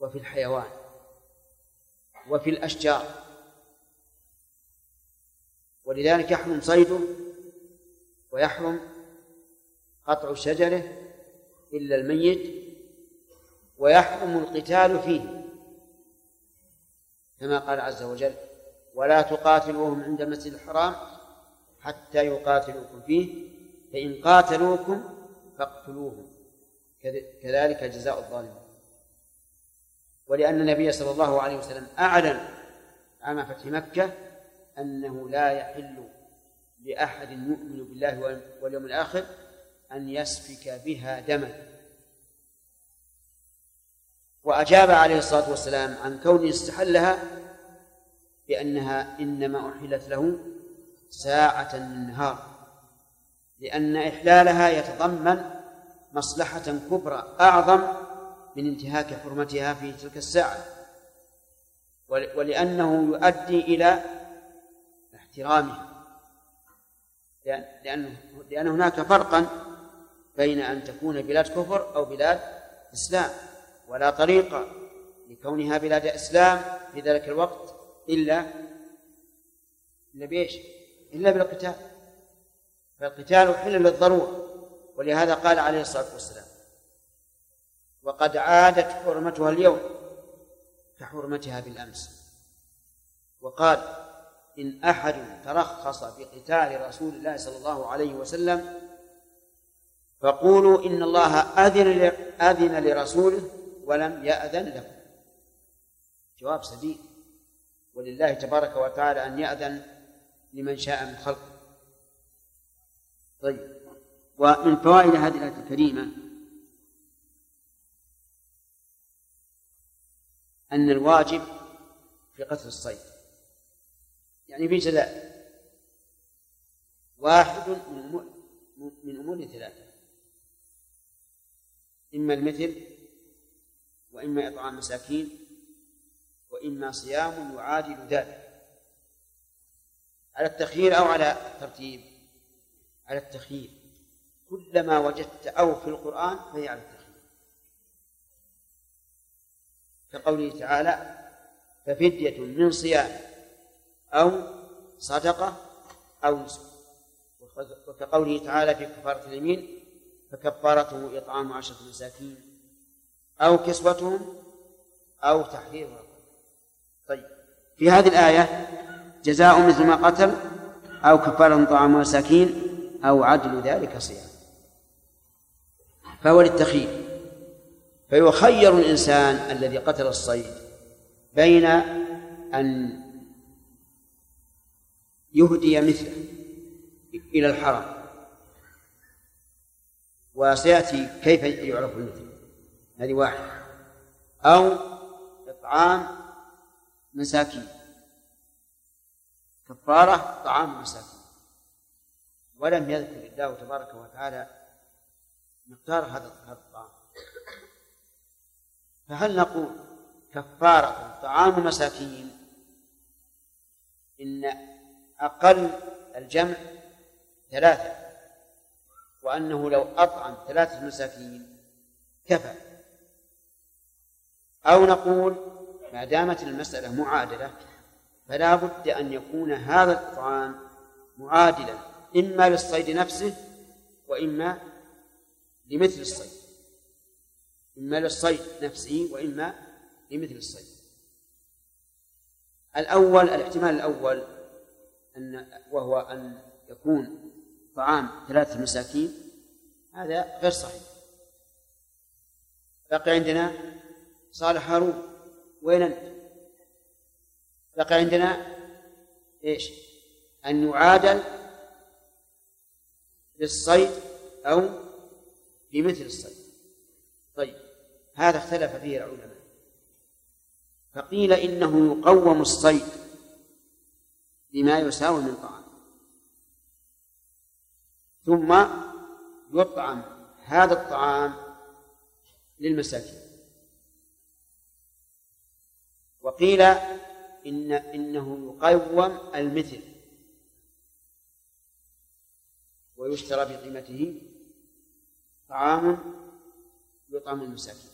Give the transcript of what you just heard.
وفي الحيوان وفي الأشجار، ولذلك يحرم صيده ويحرم قطع شجره إلا الميت، ويحرم القتال فيه كما قال عز وجل: ولا تقاتلوهم عند المسجد الحرام حتى يقاتلوكم فيه فإن قاتلوكم فاقتلوهم كذلك جزاء الظالمين. ولأن النبي صلى الله عليه وسلم أعلن عام فتح مكة أنه لا يحل لأحد يؤمن بالله واليوم الآخر أن يسفك بها دما، وأجاب عليه الصلاة والسلام عن كونه استحلها بأنها إنما أحلت له ساعة من النهار، لأن إحلالها يتضمن مصلحة كبرى أعظم من انتهاك حرمتها في تلك الساعة، ولأنه يؤدي إلى احترامها، لأن هناك فرقا بين أن تكون بلاد كفر أو بلاد إسلام، ولا طريقة لكونها بلاد إسلام في ذلك الوقت إلا بإيش؟ إلا بالقتال، فالقتال حل للضرورة. ولهذا قال عليه الصلاة والسلام: وقد عادت حرمتها اليوم كحرمتها بالأمس. وقال: إن أحد ترخص بقتال رسول الله صلى الله عليه وسلم فقولوا إن الله أذن لرسوله ولم يأذن له. جواب سديد، ولله تبارك وتعالى أن يأذن لمن شاء من خلقه. طيب، ومن فوائد هذه الآية الكريمة أن الواجب في قتل الصيد يعني في جزاء واحد من أمور ثلاثة: إما المثل، وإما إطعام مساكين، وإما صيام يعادل ذلك. على التخيير أو على الترتيب؟ على التخيير، كلما وجدت أو في القرآن فهي على التخيير، كقوله تعالى: ففدية من صيام أو صدقة أو نسك، وكقوله تعالى في كفارة اليمين: فكفارته إطعام 10 مساكين أو كسوتهم أو تحرير رقبة. طيب، في هذه الآية جزاء مثل ما قتل أو كفارة طعام مساكين أو عدل ذلك صيام، فهو للتخيير. فيخير الإنسان الذي قتل الصيد بين أن يهدي مثله إلى الحرم، وسيأتي كيف يعرف المثل، هذه واحد، أو إطعام مساكين، كفارة طعام مساكين، ولم يذكر الله تبارك وتعالى مقدار هذا الطعام. فهل نقول كفارة طعام مساكين إن أقل الجمع 3، وأنه لو أطعم 3 مساكين كفى؟ أو نقول ما دامت المسألة معادلة فلا بد أن يكون هذا الطعام معادلا إما للصيد نفسه وإما لمثل الصيد، إما للصيد نفسه وإما لمثل الصيد. الأول، الاحتمال الأول وهو أن يكون طعام 3 مساكين، هذا غير صحيح. بقي عندنا صالح هارون، وين أنت؟ بقي عندنا إيش؟ أن يعادل للصيد أو بمثل الصيد. طيب، هذا اختلف فيه العلماء، فقيل إنه يقوم الصيد بما يساوي من طعام، ثم يطعم هذا الطعام للمساكين. وقيل إنه يقوم المثل ويشترى بقيمته طعام يطعم المساكين.